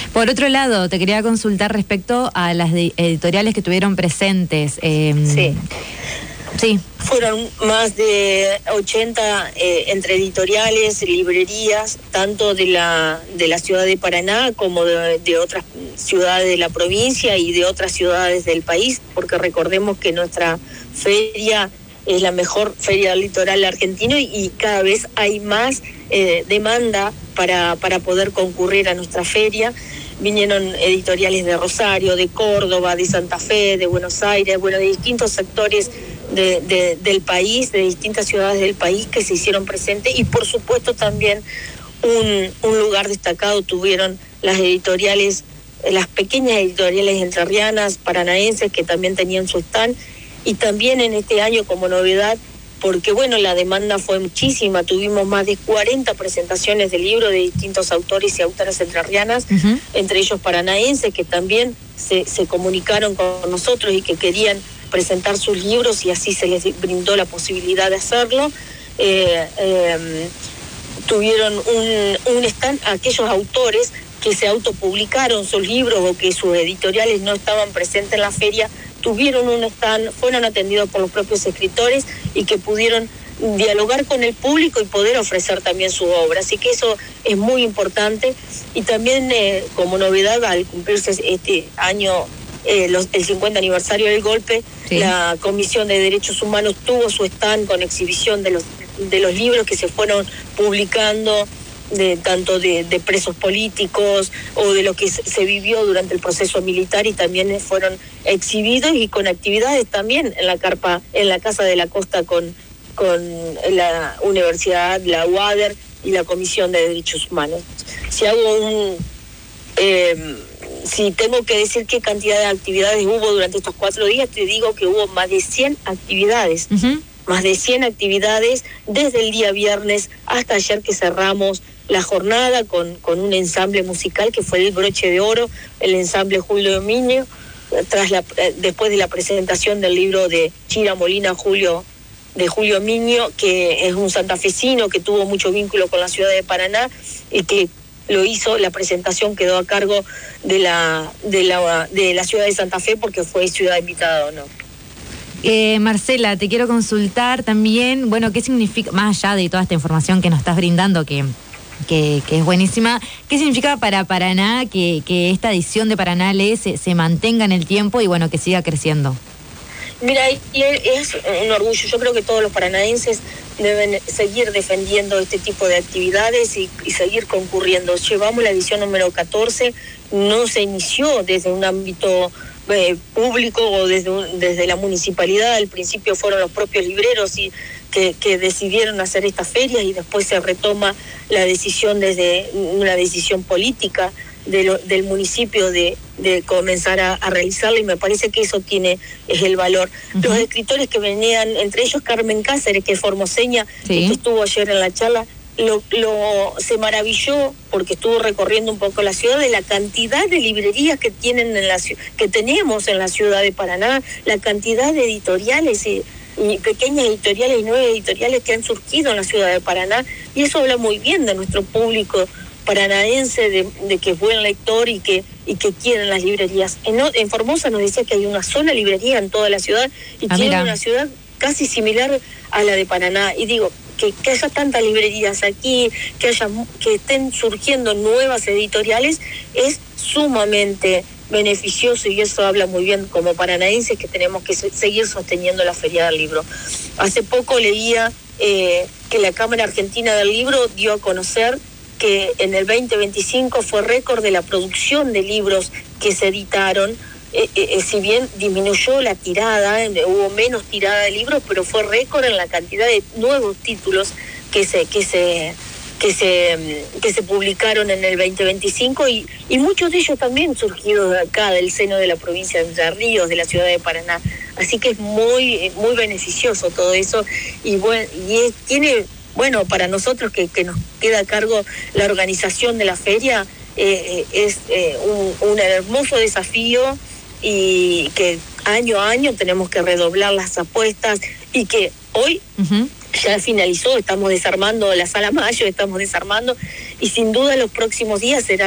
Por otro lado, te quería consultar respecto a las editoriales que tuvieron presentes. Sí. Sí. Fueron más de 80 entre editoriales, librerías, tanto de la ciudad de Paraná como de otras ciudades de la provincia y de otras ciudades del país, porque recordemos que nuestra feria es la mejor feria del litoral argentino y cada vez hay más demanda para poder concurrir a nuestra feria. Vinieron editoriales de Rosario, de Córdoba, de Santa Fe, de Buenos Aires, bueno, de distintos sectores del país, de distintas ciudades del país que se hicieron presentes, y por supuesto también un lugar destacado tuvieron las editoriales, las pequeñas editoriales entrerrianas, paranaenses, que también tenían su stand, y también en este año como novedad, porque bueno, la demanda fue muchísima, tuvimos más de 40 presentaciones de libros de distintos autores y autoras entrerrianas, entre ellos paranaenses, que también se comunicaron con nosotros y que querían presentar sus libros, y así se les brindó la posibilidad de hacerlo. Tuvieron un stand aquellos autores que se autopublicaron sus libros o que sus editoriales no estaban presentes en la feria, tuvieron un stand, fueron atendidos por los propios escritores y que pudieron dialogar con el público y poder ofrecer también su obra. Así que eso es muy importante. Y también como novedad, al cumplirse este año el 50 aniversario del golpe, sí, la Comisión de Derechos Humanos tuvo su stand con exhibición de los libros que se fueron publicando, tanto de presos políticos o de lo que se vivió durante el proceso militar, y también fueron exhibidos, y con actividades también en la carpa, en la Casa de la Costa con la Universidad, la UADER y la Comisión de Derechos Humanos. Si tengo que decir qué cantidad de actividades hubo durante estos 4 días, te digo que hubo más de 100 actividades. Más de 100 actividades desde el día viernes hasta ayer, que cerramos la jornada con un ensamble musical que fue el Broche de Oro, el ensamble Julio Miño, después de la presentación del libro de Chira Molina, Julio Miño, que es un santafesino que tuvo mucho vínculo con la ciudad de Paraná y que lo hizo. La presentación quedó a cargo de la ciudad de Santa Fe, porque fue ciudad invitada o no. Marcela, te quiero consultar también, bueno, ¿qué significa, más allá de toda esta información que nos estás brindando, que es buenísima, qué significa para Paraná que esta edición de Paraná Lee se mantenga en el tiempo y bueno, que siga creciendo? Mira, y es un orgullo. Yo creo que todos los paranaenses deben seguir defendiendo este tipo de actividades y seguir concurriendo. Llevamos la edición número 14, no se inició desde un ámbito público o desde la municipalidad. Al principio fueron los propios libreros y que decidieron hacer estas ferias, y después se retoma la decisión desde una decisión política del municipio de comenzar a realizarla, y me parece que eso es el valor. Los escritores que venían, entre ellos Carmen Cáceres, que es formoseña, sí, que estuvo ayer en la charla, se maravilló porque estuvo recorriendo un poco la ciudad, de la cantidad de librerías que tenemos en la ciudad de Paraná, la cantidad de editoriales y pequeñas editoriales y nuevas editoriales que han surgido en la ciudad de Paraná, y eso habla muy bien de nuestro público paranaense, de que es buen lector y que quieren las librerías. En Formosa nos decía que hay una sola librería en toda la ciudad, y tiene una ciudad casi similar a la de Paraná, y digo, que haya tantas librerías aquí, que estén surgiendo nuevas editoriales, es sumamente beneficioso, y eso habla muy bien como paranaenses, que tenemos que seguir sosteniendo la Feria del Libro. Hace poco leía que la Cámara Argentina del Libro dio a conocer que en el 2025 fue récord de la producción de libros que se editaron. Si bien disminuyó la tirada, hubo menos tirada de libros, pero fue récord en la cantidad de nuevos títulos que se publicaron en el 2025, y muchos de ellos también surgidos de acá, del seno de la provincia de Entre Ríos, de la ciudad de Paraná. Así que es muy muy beneficioso todo eso, y tiene, bueno, para nosotros que nos queda a cargo la organización de la feria, es un hermoso desafío, y que año a año tenemos que redoblar las apuestas, y que hoy ya finalizó, estamos desarmando la Sala Mayo, y sin duda los próximos días será